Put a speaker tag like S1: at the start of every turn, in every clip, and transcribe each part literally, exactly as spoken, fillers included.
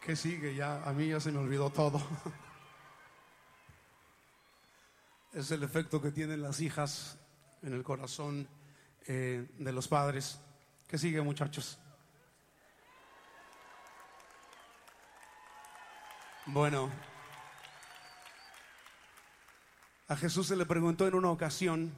S1: ¿Qué sigue? Ya, a mí ya se me olvidó todo. Es el efecto que tienen las hijas en el corazón eh, de los padres. ¿Qué sigue, muchachos? Bueno, a Jesús se le preguntó en una ocasión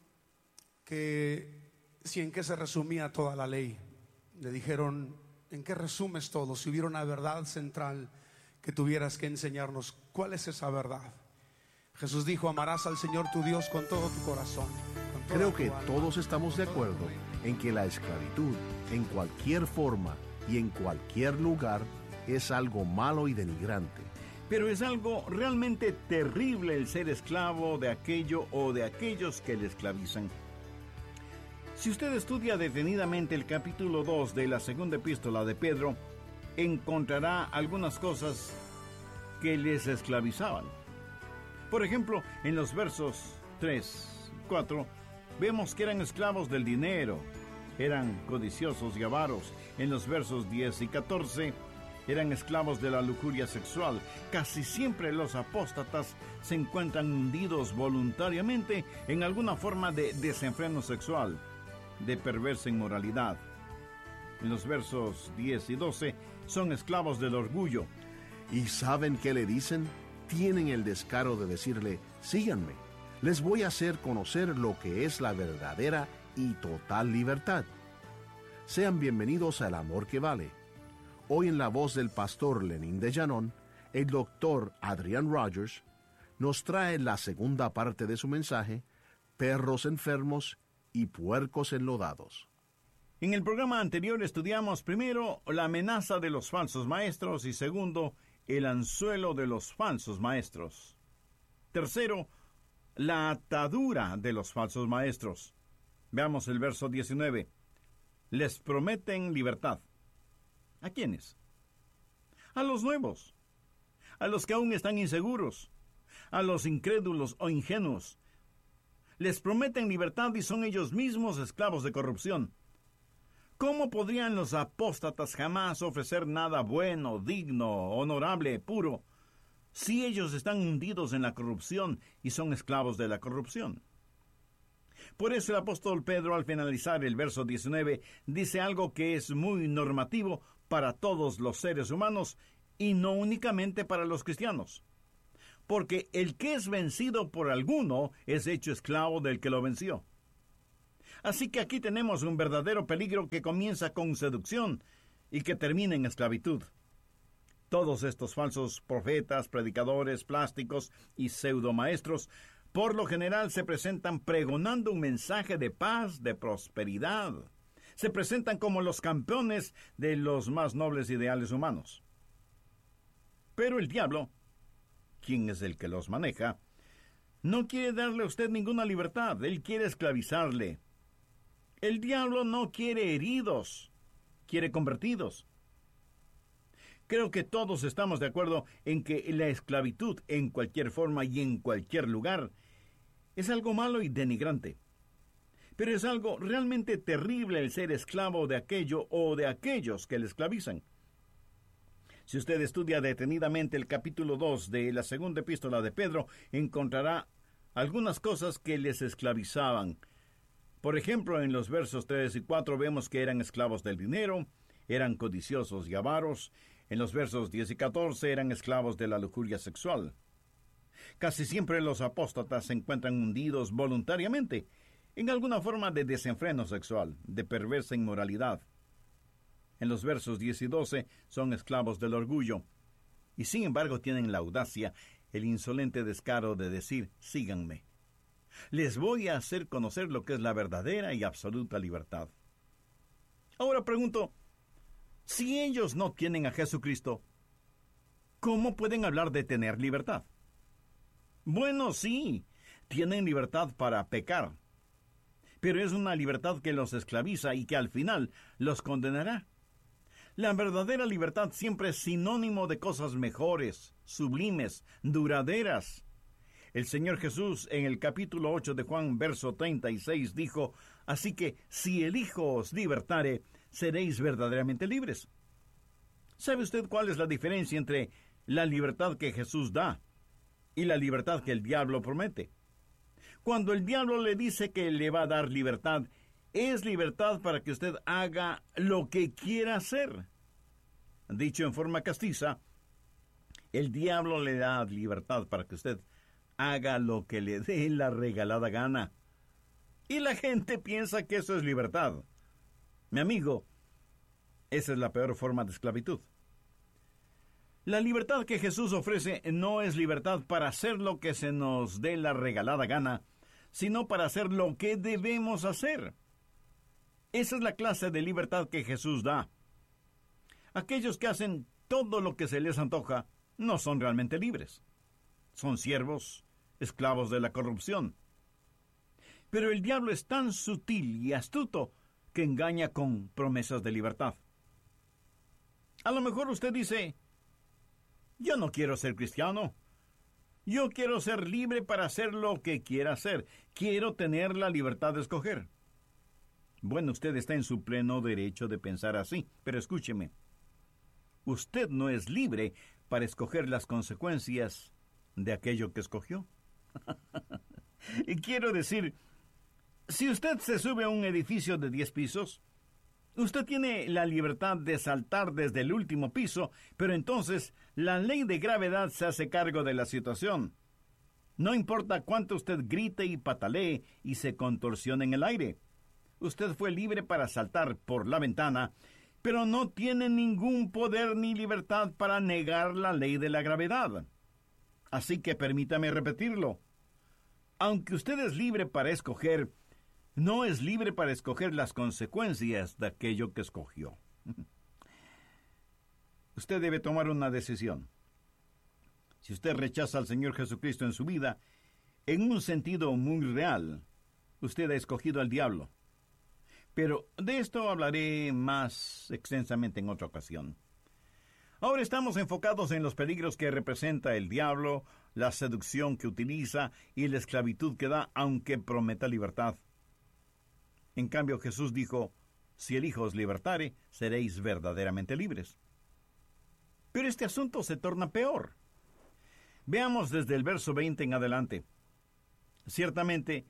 S1: que si en qué se resumía toda la ley. Le dijeron: ¿en qué resumes todo? Si hubiera una verdad central que tuvieras que enseñarnos, ¿cuál es esa verdad? Jesús dijo: amarás al Señor tu Dios con todo tu corazón.
S2: Creo que todos estamos de acuerdo en que la esclavitud, en cualquier forma y en cualquier lugar, es algo malo y denigrante.
S3: Pero es algo realmente terrible el ser esclavo de aquello o de aquellos que le esclavizan. Si usted estudia detenidamente el capítulo dos de la segunda epístola de Pedro, encontrará algunas cosas que les esclavizaban. Por ejemplo, en los versos tres, cuatro, vemos que eran esclavos del dinero, eran codiciosos y avaros. En los versos diez y catorce, eran esclavos de la lujuria sexual. Casi siempre los apóstatas se encuentran hundidos voluntariamente en alguna forma de desenfreno sexual, de perversa inmoralidad. En los versos diez y doce, son esclavos del orgullo.
S2: ¿Y saben qué le dicen? Tienen el descaro de decirle: síganme, les voy a hacer conocer lo que es la verdadera y total libertad. Sean bienvenidos al amor que vale. Hoy, en la voz del pastor Lenín de Llanón, el doctor Adrian Rogers nos trae la segunda parte de su mensaje: perros enfermos y puercos enlodados.
S3: En el programa anterior estudiamos primero la amenaza de los falsos maestros y segundo, el anzuelo de los falsos maestros. Tercero, la atadura de los falsos maestros. Veamos el verso diecinueve. Les prometen libertad. ¿A quiénes? A los nuevos, a los que aún están inseguros, a los incrédulos o ingenuos. Les prometen libertad y son ellos mismos esclavos de corrupción. ¿Cómo podrían los apóstatas jamás ofrecer nada bueno, digno, honorable, puro, si ellos están hundidos en la corrupción y son esclavos de la corrupción? Por eso el apóstol Pedro, al finalizar el verso diecinueve, dice algo que es muy normativo para todos los seres humanos y no únicamente para los cristianos. Porque el que es vencido por alguno es hecho esclavo del que lo venció. Así que aquí tenemos un verdadero peligro que comienza con seducción y que termina en esclavitud. Todos estos falsos profetas, predicadores, plásticos y pseudomaestros, por lo general se presentan pregonando un mensaje de paz, de prosperidad. Se presentan como los campeones de los más nobles ideales humanos. Pero el diablo, quien es el que los maneja, no quiere darle a usted ninguna libertad. Él quiere esclavizarle. El diablo no quiere heridos, quiere convertidos. Creo que todos estamos de acuerdo en que la esclavitud, en cualquier forma y en cualquier lugar, es algo malo y denigrante. Pero es algo realmente terrible el ser esclavo de aquello o de aquellos que le esclavizan. Si usted estudia detenidamente el capítulo dos de la segunda epístola de Pedro, encontrará algunas cosas que les esclavizaban. Por ejemplo, en los versos tres y cuatro vemos que eran esclavos del dinero, eran codiciosos y avaros. En los versos diez y catorce eran esclavos de la lujuria sexual. Casi siempre los apóstatas se encuentran hundidos voluntariamente en alguna forma de desenfreno sexual, de perversa inmoralidad. En los versos diez y doce son esclavos del orgullo, y sin embargo tienen la audacia, el insolente descaro de decir: síganme. Les voy a hacer conocer lo que es la verdadera y absoluta libertad. Ahora pregunto, si ellos no tienen a Jesucristo, ¿cómo pueden hablar de tener libertad? Bueno, sí, tienen libertad para pecar, pero es una libertad que los esclaviza y que al final los condenará. La verdadera libertad siempre es sinónimo de cosas mejores, sublimes, duraderas. El Señor Jesús, en el capítulo ocho de Juan, verso treinta y seis, dijo: así que si el Hijo os libertare, seréis verdaderamente libres. ¿Sabe usted cuál es la diferencia entre la libertad que Jesús da y la libertad que el diablo promete? Cuando el diablo le dice que le va a dar libertad, es libertad para que usted haga lo que quiera hacer. Dicho en forma castiza, el diablo le da libertad para que usted haga lo que le dé la regalada gana. Y la gente piensa que eso es libertad. Mi amigo, esa es la peor forma de esclavitud. La libertad que Jesús ofrece no es libertad para hacer lo que se nos dé la regalada gana, sino para hacer lo que debemos hacer. Esa es la clase de libertad que Jesús da. Aquellos que hacen todo lo que se les antoja no son realmente libres. Son siervos, esclavos de la corrupción. Pero el diablo es tan sutil y astuto que engaña con promesas de libertad. A lo mejor usted dice, yo no quiero ser cristiano. Yo quiero ser libre para hacer lo que quiera hacer. Quiero tener la libertad de escoger. Bueno, usted está en su pleno derecho de pensar así, pero escúcheme. Usted no es libre para escoger las consecuencias de aquello que escogió. Y quiero decir, si usted se sube a un edificio de diez pisos, usted tiene la libertad de saltar desde el último piso, pero entonces la ley de gravedad se hace cargo de la situación. No importa cuánto usted grite y patalee y se contorsione en el aire. Usted fue libre para saltar por la ventana, pero no tiene ningún poder ni libertad para negar la ley de la gravedad. Así que permítame repetirlo. Aunque usted es libre para escoger, no es libre para escoger las consecuencias de aquello que escogió. Usted debe tomar una decisión. Si usted rechaza al Señor Jesucristo en su vida, en un sentido muy real, usted ha escogido al diablo. Pero de esto hablaré más extensamente en otra ocasión. Ahora estamos enfocados en los peligros que representa el diablo, la seducción que utiliza y la esclavitud que da, aunque prometa libertad. En cambio, Jesús dijo, si el Hijo os libertare, seréis verdaderamente libres. Pero este asunto se torna peor. Veamos desde el verso veinte en adelante. Ciertamente,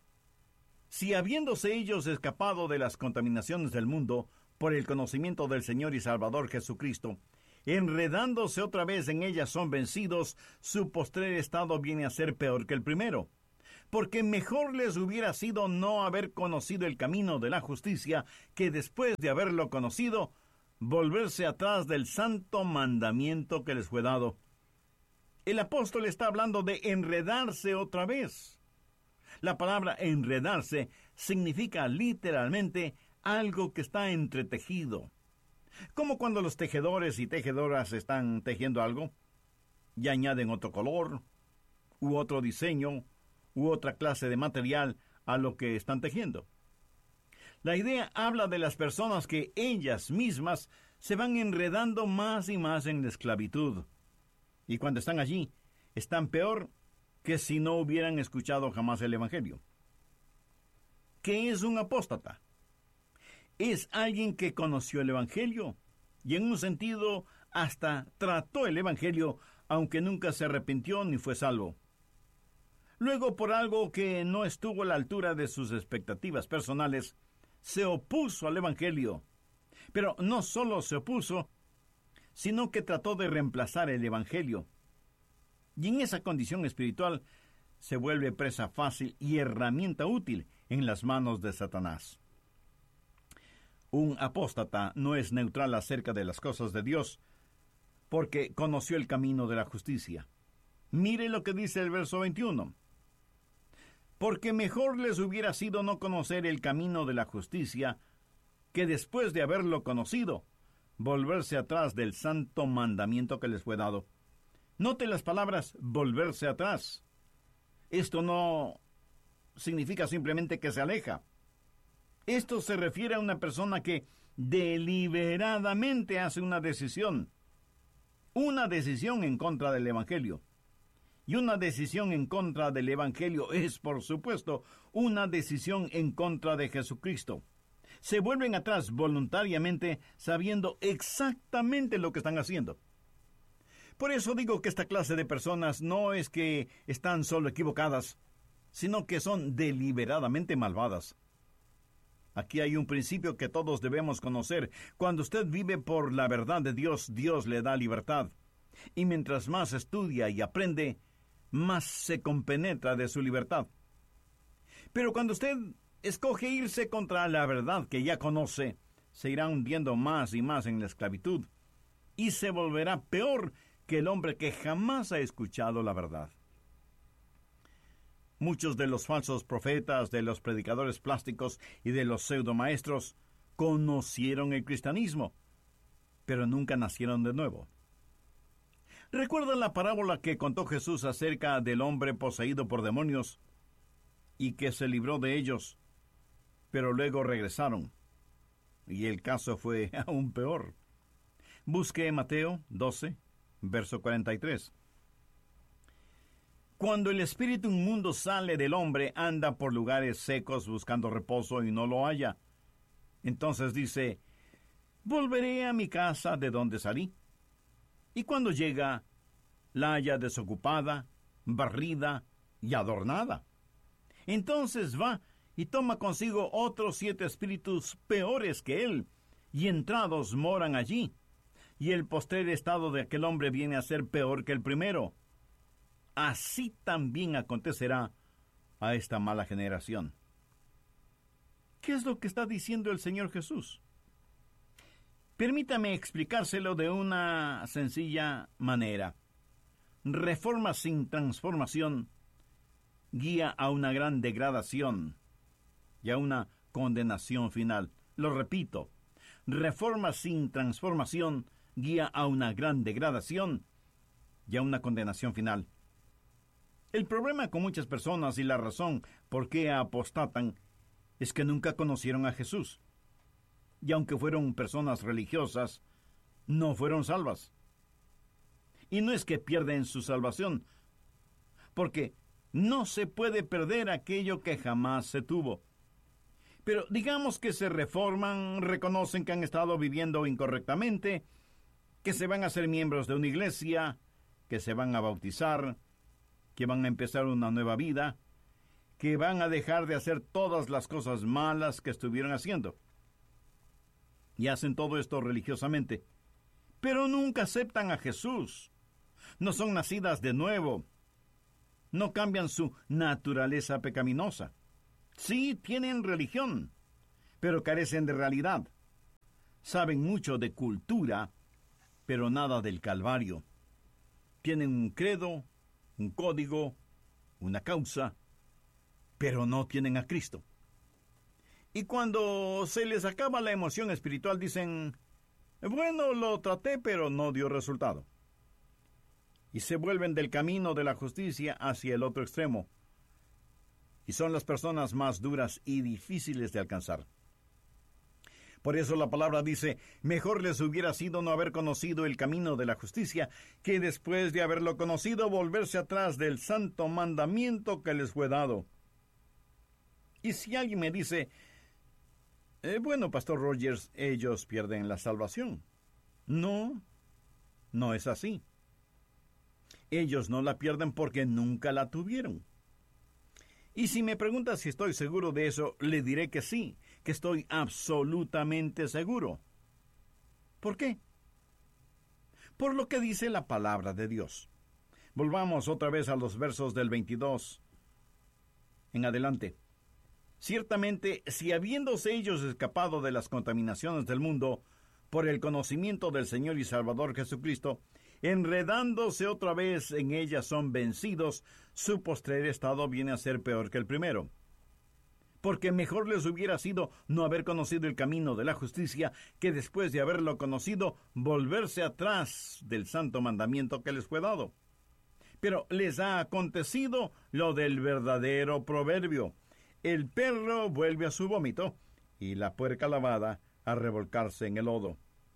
S3: si habiéndose ellos escapado de las contaminaciones del mundo por el conocimiento del Señor y Salvador Jesucristo, enredándose otra vez en ellas son vencidos, su postrer estado viene a ser peor que el primero. Porque mejor les hubiera sido no haber conocido el camino de la justicia, que después de haberlo conocido, volverse atrás del santo mandamiento que les fue dado. El apóstol está hablando de enredarse otra vez. La palabra enredarse significa literalmente algo que está entretejido. Como cuando los tejedores y tejedoras están tejiendo algo y añaden otro color, u otro diseño, u otra clase de material a lo que están tejiendo. La idea habla de las personas que ellas mismas se van enredando más y más en la esclavitud. Y cuando están allí, están peor que si no hubieran escuchado jamás el Evangelio. ¿Qué es un apóstata? Es alguien que conoció el Evangelio y en un sentido hasta trató el Evangelio, aunque nunca se arrepintió ni fue salvo. Luego, por algo que no estuvo a la altura de sus expectativas personales, se opuso al Evangelio. Pero no solo se opuso, sino que trató de reemplazar el Evangelio. Y en esa condición espiritual se vuelve presa fácil y herramienta útil en las manos de Satanás. Un apóstata no es neutral acerca de las cosas de Dios, porque conoció el camino de la justicia. Mire lo que dice el verso veintiuno. Porque mejor les hubiera sido no conocer el camino de la justicia, que después de haberlo conocido, volverse atrás del santo mandamiento que les fue dado. Note las palabras volverse atrás. Esto no significa simplemente que se aleja. Esto se refiere a una persona que deliberadamente hace una decisión. Una decisión en contra del Evangelio. Y una decisión en contra del Evangelio es, por supuesto, una decisión en contra de Jesucristo. se vuelven atrás voluntariamente sabiendo exactamente lo que están haciendo. Por eso digo que esta clase de personas no es que están solo equivocadas, sino que son deliberadamente malvadas. Aquí hay un principio que todos debemos conocer. Cuando usted vive por la verdad de Dios, Dios le da libertad. Y mientras más estudia y aprende, más se compenetra de su libertad. Pero cuando usted escoge irse contra la verdad que ya conoce, se irá hundiendo más y más en la esclavitud y se volverá peor que el hombre que jamás ha escuchado la verdad. Muchos de los falsos profetas, de los predicadores plásticos y de los pseudomaestros conocieron el cristianismo, pero nunca nacieron de nuevo. ¿Recuerdan la parábola que contó Jesús acerca del hombre poseído por demonios y que se libró de ellos, pero luego regresaron? Y el caso fue aún peor. Busque Mateo doce, verso cuarenta y tres. Cuando el espíritu inmundo sale del hombre, anda por lugares secos buscando reposo y no lo halla. Entonces dice, volveré a mi casa de donde salí. Y cuando llega, la halla desocupada, barrida y adornada. Entonces va y toma consigo otros siete espíritus peores que él, y entrados moran allí. Y el postrer estado de aquel hombre viene a ser peor que el primero. Así también acontecerá a esta mala generación. ¿Qué es lo que está diciendo el Señor Jesús? Permítame explicárselo de una sencilla manera. Reforma sin transformación guía a una gran degradación y a una condenación final. Lo repito, reforma sin transformación guía a una gran degradación y a una condenación final. El problema con muchas personas y la razón por qué apostatan es que nunca conocieron a Jesús. Y aunque fueron personas religiosas, no fueron salvas. Y no es que pierden su salvación, porque no se puede perder aquello que jamás se tuvo. Pero digamos que se reforman, reconocen que han estado viviendo incorrectamente, que se van a ser miembros de una iglesia, que se van a bautizar, que van a empezar una nueva vida, que van a dejar de hacer todas las cosas malas que estuvieron haciendo. Y hacen todo esto religiosamente, pero nunca aceptan a Jesús. No son nacidas de nuevo. No cambian su naturaleza pecaminosa. Sí, tienen religión, pero carecen de realidad. Saben mucho de cultura, pero nada del Calvario. Tienen un credo, un código, una causa, pero no tienen a Cristo. Y cuando se les acaba la emoción espiritual dicen, bueno, lo traté, pero no dio resultado. Y se vuelven del camino de la justicia hacia el otro extremo. Y son las personas más duras y difíciles de alcanzar. Por eso la palabra dice, mejor les hubiera sido no haber conocido el camino de la justicia, que después de haberlo conocido volverse atrás del santo mandamiento que les fue dado. Y si alguien me dice, eh, bueno, Pastor Rogers, ellos pierden la salvación. No, no es así. Ellos no la pierden porque nunca la tuvieron. Y si me preguntas si estoy seguro de eso, le diré que sí, que estoy absolutamente seguro. ¿Por qué? Por lo que dice la palabra de Dios. Volvamos otra vez a los versos del veintidós en adelante. Ciertamente, si habiéndose ellos escapado de las contaminaciones del mundo por el conocimiento del Señor y Salvador Jesucristo, enredándose otra vez en ellas son vencidos, su postrer estado viene a ser peor que el primero. Porque mejor les hubiera sido no haber conocido el camino de la justicia, que después de haberlo conocido, volverse atrás del santo mandamiento que les fue dado. Pero les ha acontecido lo del verdadero proverbio: el perro vuelve a su vómito, y la puerca lavada a revolcarse en el lodo.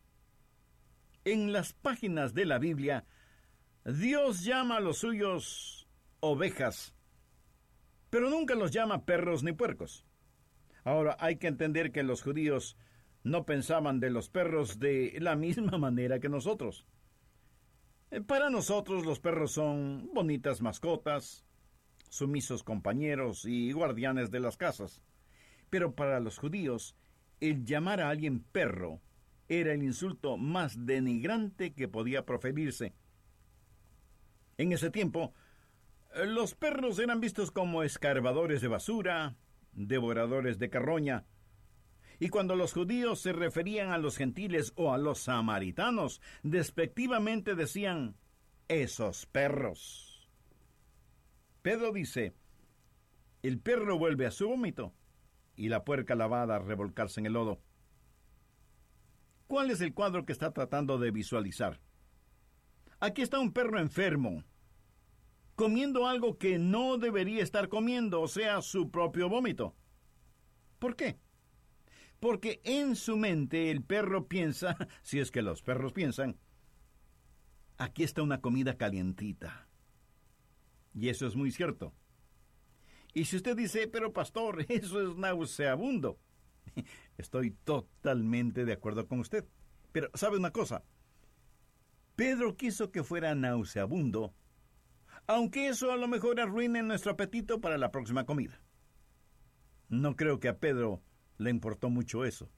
S3: En las páginas de la Biblia, Dios llama a los suyos ovejas, pero nunca los llama perros ni puercos. Ahora, hay que entender que los judíos no pensaban de los perros de la misma manera que nosotros. Para nosotros los perros son bonitas mascotas, sumisos compañeros y guardianes de las casas. Pero para los judíos, el llamar a alguien perro era el insulto más denigrante que podía proferirse. En ese tiempo, los perros eran vistos como escarbadores de basura, devoradores de carroña. Y cuando los judíos se referían a los gentiles o a los samaritanos, despectivamente decían, esos perros. Pedro dice, el perro vuelve a su vómito y la puerca lavada a revolcarse en el lodo. ¿Cuál es el cuadro que está tratando de visualizar? Aquí está un perro enfermo, comiendo algo que no debería estar comiendo, o sea, su propio vómito. ¿Por qué? Porque en su mente el perro piensa, si es que los perros piensan, aquí está una comida calientita. Y eso es muy cierto. Y si usted dice, pero pastor, eso es nauseabundo, estoy totalmente de acuerdo con usted. Pero, ¿sabe una cosa? Pedro quiso que fuera nauseabundo, aunque eso a lo mejor arruine nuestro apetito para la próxima comida. No creo que a Pedro le importó mucho eso.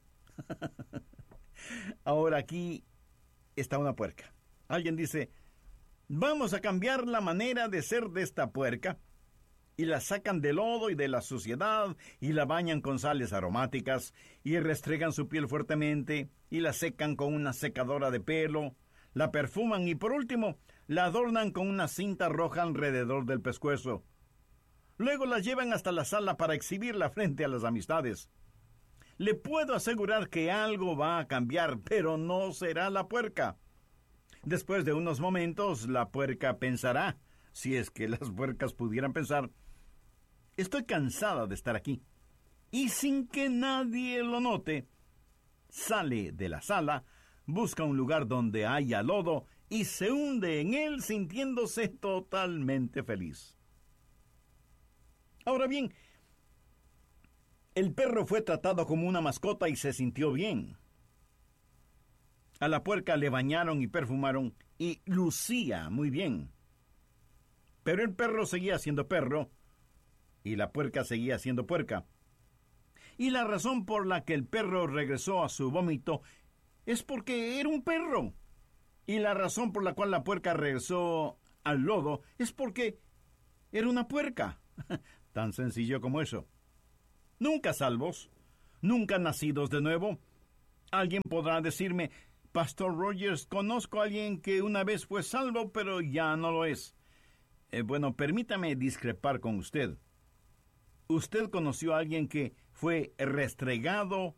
S3: Ahora aquí está una puerca. Alguien dice, vamos a cambiar la manera de ser de esta puerca, y la sacan del lodo y de la suciedad, y la bañan con sales aromáticas, y restregan su piel fuertemente, y la secan con una secadora de pelo, la perfuman y por último la adornan con una cinta roja alrededor del pescuezo. Luego la llevan hasta la sala para exhibirla frente a las amistades. Le puedo asegurar que algo va a cambiar, pero no será la puerca. Después de unos momentos, la puerca pensará, si es que las puercas pudieran pensar, estoy cansada de estar aquí. Y sin que nadie lo note, sale de la sala, busca un lugar donde haya lodo y se hunde en él sintiéndose totalmente feliz. Ahora bien, el perro fue tratado como una mascota y se sintió bien. A la puerca le bañaron y perfumaron y lucía muy bien. Pero el perro seguía siendo perro y la puerca seguía siendo puerca. Y la razón por la que el perro regresó a su vómito es porque era un perro. Y la razón por la cual la puerca regresó al lodo es porque era una puerca. Tan sencillo como eso. Nunca salvos, nunca nacidos de nuevo. Alguien podrá decirme, Pastor Rogers, conozco a alguien que una vez fue salvo, pero ya no lo es. Eh, bueno, permítame discrepar con usted. Usted conoció a alguien que fue restregado